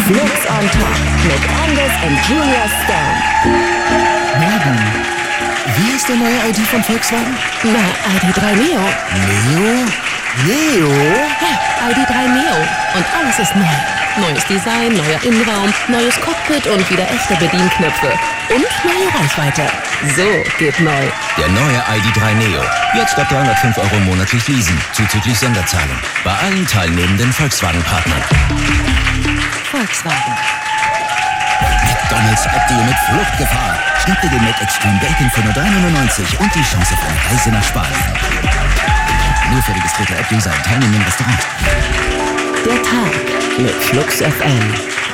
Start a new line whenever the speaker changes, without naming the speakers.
Flux on Top mit Angus und Julia Stone.
Werbung. Wie ist der neue ID von Volkswagen?
Na, ID.3 Neo.
Neo?
Ja, ID.3 Neo. Und alles ist neu. Neues Design, neuer Innenraum, neues Cockpit und wieder echte Bedienknöpfe. Und neue Reichweite. So geht neu.
Der neue ID.3 Neo. Jetzt ab 305 € monatlich leasen, zuzüglich Sonderzahlung. Bei allen teilnehmenden Volkswagen-Partnern.
Volkswagen.
McDonald's App-Deal mit Fluchtgefahr. Schnapp dir den Mac Extreme Bacon für nur 3,99 und die Chance auf eine Reise nach Spanien. Nur für registrierte App-User in teilnehmenden Restaurants.
Der Tag mit Flux FM.